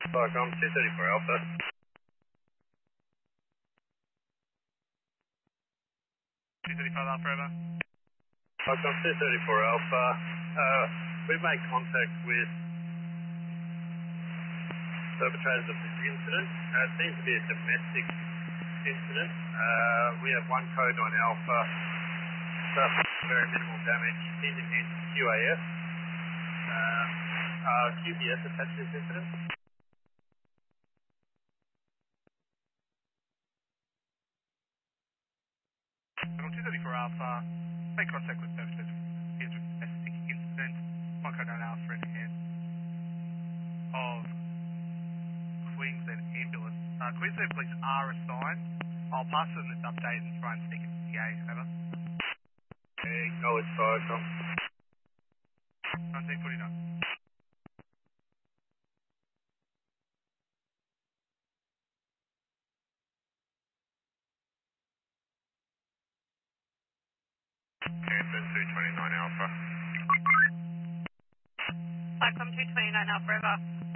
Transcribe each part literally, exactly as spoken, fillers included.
Viacom two thirty-four Alpha. two thirty-five Alpha over. Viacom two thirty-four Alpha. Uh, we've made contact with perpetrators of this incident. Uh, it seems to be a domestic incident. Uh, we have one code on Alpha. Suffered very minimal damage. He's in Q A S. Uh, uh, Q B S attached to this incident. Viacom two thirty-four Alpha. Make contact with perpetrators of this domestic incident. One code on Alpha in hand of Queensland Ambulance. Uh, Queensland Police are assigned. I'll pass them this update and try and sneak it to the A. Over. Acknowledge Viacom. nineteen forty-nine. Canton two twenty-nine Alpha. Viacom two twenty-nine Alpha over.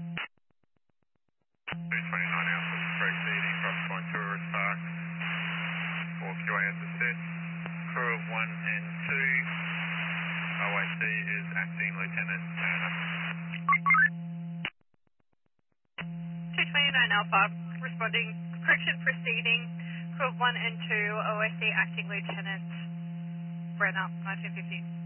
two twenty-nine Alpha proceeding across Point Tourist Park for Q A S assist. Crew of one and two. O A C is Acting Lieutenant Turner. two twenty-nine Alpha, responding, correction proceeding, crew of one and two, O S C Acting Lieutenant Brenner, nineteen fifty.